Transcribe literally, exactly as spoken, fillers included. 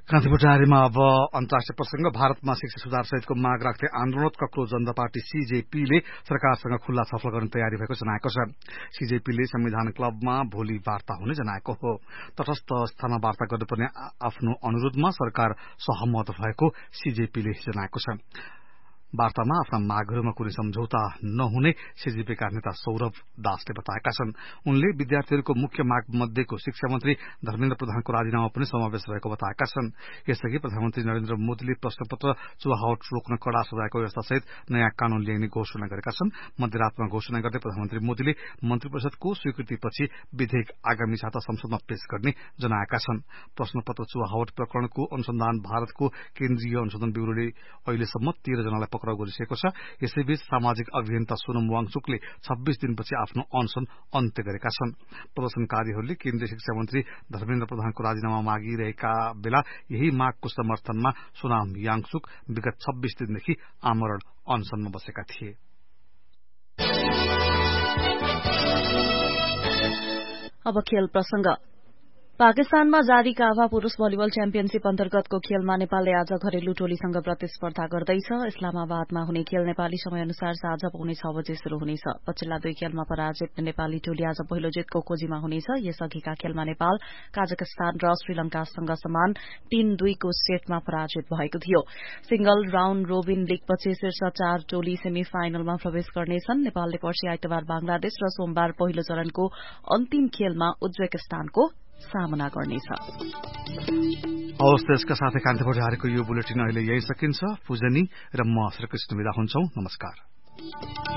कान्तिपुटारीमा अब अन्तर्राष्ट्रिय प्रसंग भारतमा शिक्षा सुधार सहितको माग राख्दै आन्दोलनरत कक्रोच जनता पार्टी सीजेपीले सरकारसँग खुल्ला छलफल गर्ने तयारी भएको जनाएको छ। सीजेपीले संविधान क्लबमा भोलि वार्ता हुने जनाएको हो। तटस्थ अवस्थामा वार्ता गर्नुपर्ने आफ्नो अनुरोधमा सरकार सहमत भएको सीजेपीले जनाएको छ। वार्तामा आफ्ना मागहरूमा कुनै सम्झौता नहुने सीजेपीका नेता सौरभ दासले बताएका छन्। उनले विद्यार्थीहरूको मुख्य माग मध्येको शिक्षा मन्त्री धर्मेन्द्र प्रधानको राजीनामा पनि समावेश रहेको बताएका छन्। यसअघि प्रधानमन्त्री नरेन्द्र मोदीले प्रश्नपत्र चुहावट रोक्न कड़ा सजायको व्यवस्थासहित नयाँ कानून ल्याइने घोषणा गरेका छन्। मध्यरातमा घोषणा गर्दै प्रधानमन्त्री मोदीले मन्त्री परिषदको स्वीकृतिपछि विधेयक आगामी साता संसदमा पेश गर्ने जनाएका छन्। प्रश्नपत्र चुहावट प्रकरणको अनुसन्धान भारतको केन्द्रीय अनुसन्धान ब्यूरोले अहिलेसम्म तेह्र जनालाई पक्राउ गरिसकेको छ। यसैबीच सामाजिक अभियन्ता सोनम वाङचुकले छब्बीस दिनपछि आफ्नो अनशन अन्त्य गरेका छन्। प्रदर्शनकारीहरूले केन्द्रीय शिक्षा मन्त्री धर्मेन्द्र प्रधानको राजीनामा मागिरहेका बेला यही मागको समर्थनमा सोनाम याङचुक विगत छब्बीस दिनदेखि आमरण अनशनमा बसेका थिए। अब खेल प्रसंग। पाकिस्तानमा जारी काभा पुरूष भलिबल च्याम्पियनशीप अन्तर्गतको खेलमा नेपालले आज घरेलु टोलीसँग प्रतिस्पर्धा गर्दैछ। इस्लामाबादमा हुने खेल नेपाली समय अनुसार साँझ पौने छ बजे शुरू हुनेछ। पछिल्ला दुई खेलमा पराजित नेपाली टोली आज पहिलो जितको खोजीमा हुनेछ। यसअघिका खेलमा नेपाल काजाकस्तान र श्रीलंकासँग समान तीन दुईको सेटमा पराजित भएको थियो। सिंगल राउण्ड रोबिन लीगपछि शीर्ष चार टोली सेमी फाइनलमा प्रवेश गर्नेछन्। नेपालले पर्सि आइतबार बांग्लादेश र सोमबार पहिलो चरणको अन्तिम खेलमा उज्बेकिस्तानको सामना गर्नेछ। हवस्, यसका साथै कान्तिपुटारीको यो बुलेटिन अहिले यही सकिन्छ। पूजनी र म श्रीकृष्ण विदा हुन्छौं। नमस्कार।